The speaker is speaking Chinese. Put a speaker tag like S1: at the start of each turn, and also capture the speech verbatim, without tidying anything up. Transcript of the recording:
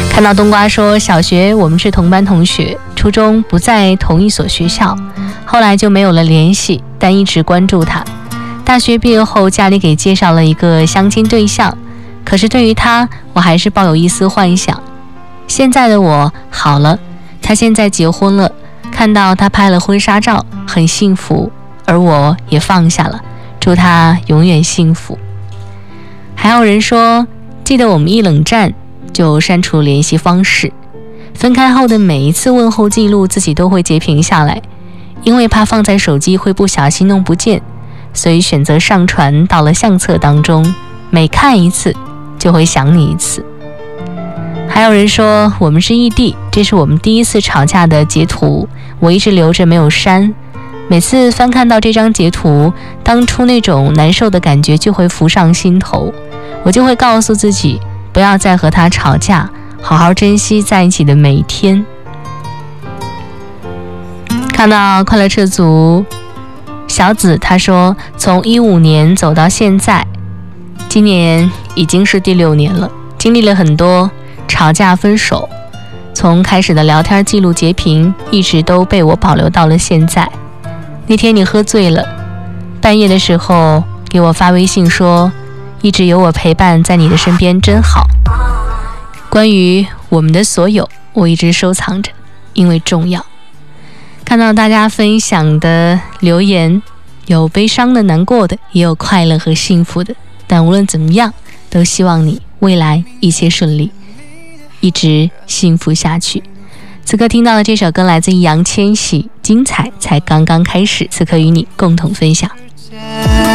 S1: 看到冬瓜说，小学我们是同班同学，初中不在同一所学校，后来就没有了联系，但一直关注他。大学毕业后，家里给介绍了一个相亲对象，可是对于他，我还是抱有一丝幻想。现在的我好了，他现在结婚了，看到他拍了婚纱照，很幸福，而我也放下了，祝他永远幸福。还有人说，记得我们一冷战就删除联系方式，分开后的每一次问候记录自己都会截屏下来，因为怕放在手机会不小心弄不见，所以选择上传到了相册当中，每看一次就会想你一次。还有人说，我们是异地，这是我们第一次吵架的截图，我一直留着没有删，每次翻看到这张截图，当初那种难受的感觉就会浮上心头，我就会告诉自己不要再和他吵架，好好珍惜在一起的每一天。看到快乐车族小紫，他说从一五年走到现在，今年已经是第六年了，经历了很多吵架分手，从开始的聊天记录截屏，一直都被我保留到了现在。那天你喝醉了，半夜的时候给我发微信说，一直有我陪伴在你的身边真好。关于我们的所有，我一直收藏着，因为重要。看到大家分享的留言，有悲伤的、难过的，也有快乐和幸福的，但无论怎么样，都希望你未来一切顺利，一直幸福下去。此刻听到的这首歌来自易烊千玺，精彩才刚刚开始，此刻与你共同分享。